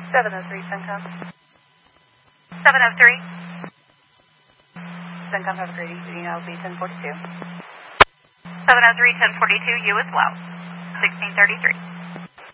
703 CENTCOM. 703. CENTCOM, have a great evening. I'll be 1042. 703, 1042, you as well. 1633.